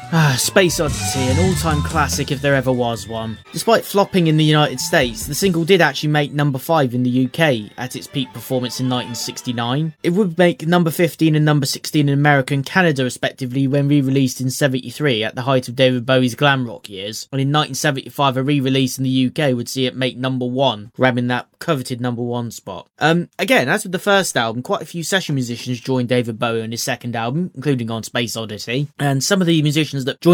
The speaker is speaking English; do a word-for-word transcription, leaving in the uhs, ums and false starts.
Ah, Space Oddity, an all-time classic if there ever was one. Despite flopping in the United States, the single did actually make number five in the U K at its peak performance in nineteen sixty-nine. It would make number fifteen and number sixteen in America and Canada respectively when re-released in seventy-three at the height of David Bowie's glam rock years, and in nineteen seventy-five a re-release in the U K would see it make number one, grabbing that coveted number one spot. Um, again, as with the first album, quite a few session musicians joined David Bowie on his second album, including on Space Oddity, and some of the musicians that joined